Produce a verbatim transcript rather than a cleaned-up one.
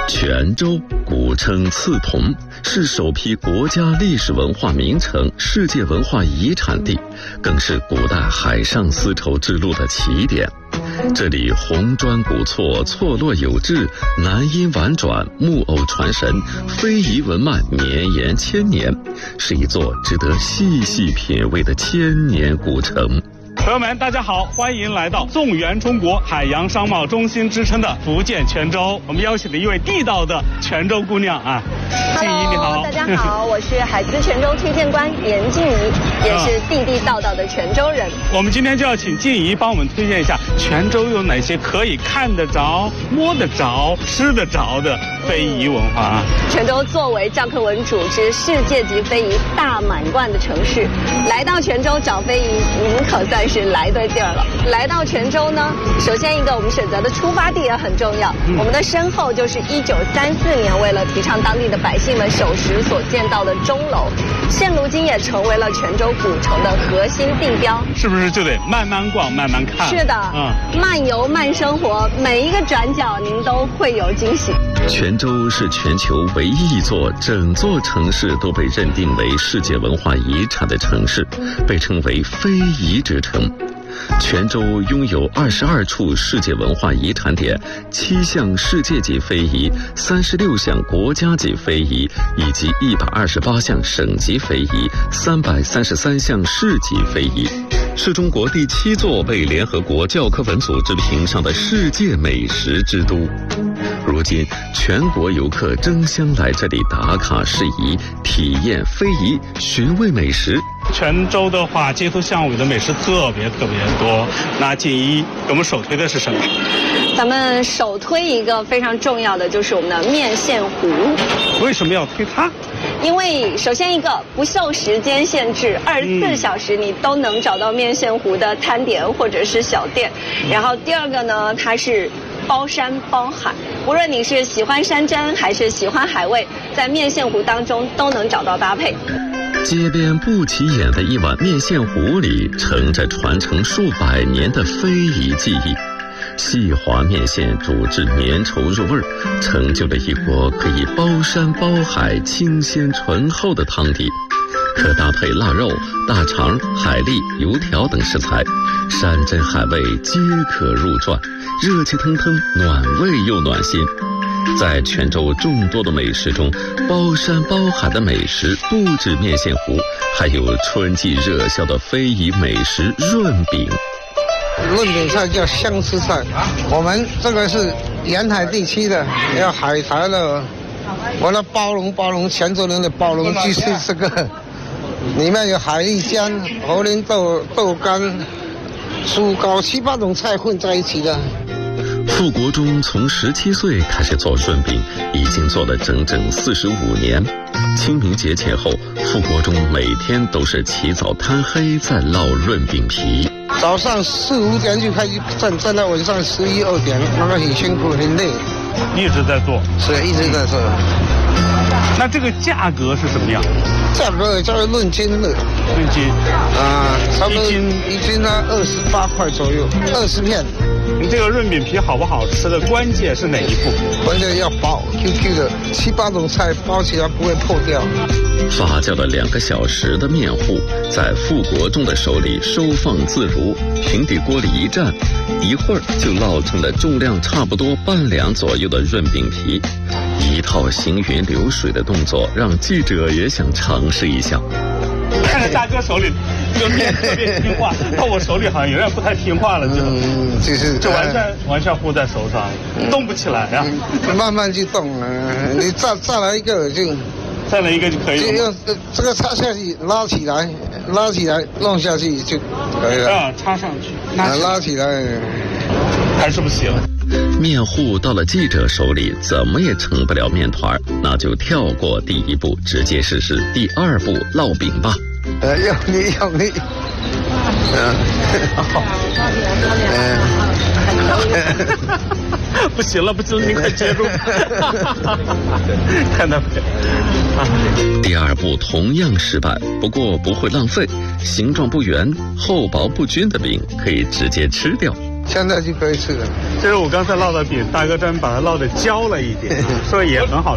泉州古称刺桐，是首批国家历史文化名城、世界文化遗产地，更是古代海上丝绸之路的起点。这里红砖古厝，错落有致，南音婉转，木偶传神，非遗文脉绵延千年，是一座值得细细品味的千年古城。 朋友们，大家好，欢迎来到纵圆中国海洋商贸中心之称的福建泉州。我们邀请了一位地道的泉州姑娘啊，静怡你好。 大家好，我是海思泉州推荐官严静怡，也是地地道道的泉州人。 我们今天就要请静怡帮我们推荐一下泉州有哪些可以看得着、摸得着、吃得着的非遗文化啊。 泉州作为教科文组织世界级非遗大满贯的城市，来到泉州找非遗，您可算是来对地儿了。来到泉州呢，首先一个我们选择的出发地也很重要，嗯、我们的身后就是一九三四年为了提倡当地的百姓们守时所建造的钟楼，现如今也成为了泉州古城的核心地标。 是不是就得慢慢逛、慢慢看？ 是的，嗯，慢游慢生活，每一个转角您都会有惊喜。 泉州是全球唯一一座整座城市都被认定为世界文化遗产的城市，被称为非遗之城。泉州拥有二十二处世界文化遗产点，七项世界级非遗，三十六项国家级非遗，以及一百二十八项省级非遗，三百三十三项市级非遗，是中国第七座被联合国教科文组织评上的世界美食之都。如今，全国游客争相来这里打卡适宜，体验非遗，寻味美食。 泉州的话，街头巷尾的美食特别特别多。那静怡给我们首推的是什么？ 咱们首推一个非常重要的，就是我们的面线糊。 为什么要推它？ 因为首先一个不受时间限制，二十四小时你都能找到面线糊的摊点或者是小店。然后第二个呢，它是包山包海，无论你是喜欢山珍还是喜欢海味，在面线糊当中都能找到搭配。 街边不起眼的一碗面线糊里，盛着传承数百年的非遗技艺。细滑面线煮至绵稠入味，成就了一锅可以包山包海、清鲜醇厚的汤底。可搭配腊肉、大肠、海蛎、油条等食材，山珍海味皆可入馔，热气腾腾，暖胃又暖心。在泉州众多的美食中，包山包海的美食不止面线糊，还有春季热销的非遗美食润饼。 润饼菜叫香吃菜，我们这个是沿海地区的，要海苔的，我的包容包容泉州人的包容就是这个，里面有海蛎浆、猴莲豆、豆干、酥糕，七八种菜混在一起的。 傅国忠从十七岁开始做润饼，已经做了整整四十五年。清明节前后，傅国忠每天都是起早贪黑在烙润饼皮。 早上四五点就开始站，站到晚上十一二点，那个很辛苦很累， 一直在做， 是一直在做。 那这个价格是什么样？ 价格叫论斤的， 论斤啊，差不多一斤一斤呢二十八块左右，二十片。 你这个润饼皮好不好吃的关键是哪一步？ 关键要包 Q Q 的，七八种菜包起来不会破掉。 发酵了两个小时的面糊，在傅国忠的手里收放自如，平底锅里一站，一会儿就烙成了重量差不多半两左右的润饼皮。一套行云流水的动作，让记者也想尝试一下。 看着大哥手里这个面特别听话，到我手里好像有点不太听话了，就嗯，就是就完全、呃、完全糊在手上，嗯、动不起来呀、 啊。慢慢就动了，你再再来一个就， 再来一个就可以了。 就用这个插下去，拉起来，拉起来，弄下去就可以了。 啊，插上去， 拉起来，拉起来还是不行。 面糊到了记者手里，怎么也成不了面团，那就跳过第一步，直接试试第二步烙饼吧。 呃，用力用力。嗯， 嗯，不行了不行了，你快接住！看到没？ 第二步同样失败，不过不会浪费，形状不圆、厚薄不均的饼可以直接吃掉。 现在就可以吃了。 这是我刚才烙的饼，大哥专门把它烙的焦了一点，所以也很好